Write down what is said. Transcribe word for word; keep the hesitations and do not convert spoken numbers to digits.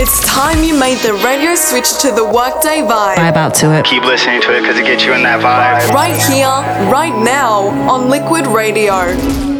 It's time you made the radio switch to the Workday vibe. Vibe out to it. Keep listening to it because it gets you in that vibe. Right here, right now, on Liquid Radio.